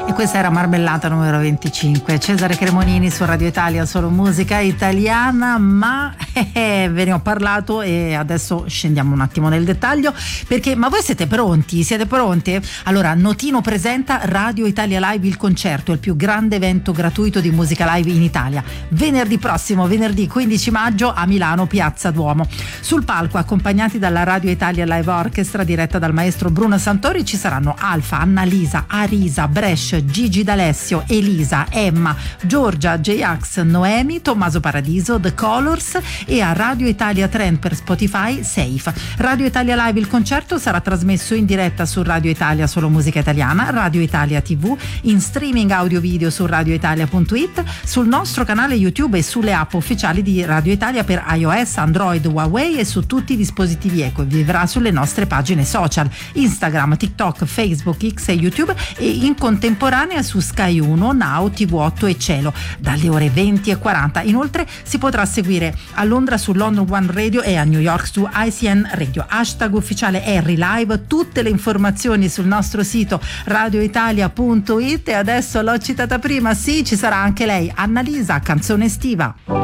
E questa era Marmellata numero 25. Cesare Cremonini su Radio Italia, solo musica italiana, ma ve ne ho parlato e adesso scendiamo un attimo nel dettaglio, perché ma voi siete pronti? Siete pronte? Allora, Notino presenta Radio Italia Live, il concerto, il più grande evento gratuito di musica live in Italia. Venerdì prossimo, venerdì 15 maggio a Milano, Piazza Duomo. Sul palco, accompagnati dalla Radio Italia Live Orchestra diretta dal maestro Bruno Santori, ci saranno Alfa, Annalisa, Arisa, Brescia, Gigi D'Alessio, Elisa, Emma, Giorgia, J-Ax, Noemi, Tommaso Paradiso, The Colors, e a Radio Italia Trend per Spotify Safe. Radio Italia Live, il concerto, sarà trasmesso in diretta su Radio Italia solo musica italiana, Radio Italia TV, in streaming audio video su radioitalia.it, sul nostro canale YouTube e sulle app ufficiali di Radio Italia per iOS, Android, Huawei e su tutti i dispositivi Eco. Vivrà sulle nostre pagine social Instagram, TikTok, Facebook, X e YouTube, e in contemporanea su Sky 1, Now, TV8 e Cielo dalle ore 20:40. Inoltre si potrà seguire a Londra su London One Radio e a New York su ICN Radio. Hashtag ufficiale Harry Live. Tutte le informazioni sul nostro sito radioitalia.it. E adesso l'ho citata prima, sì, ci sarà anche lei, Annalisa, canzone estiva.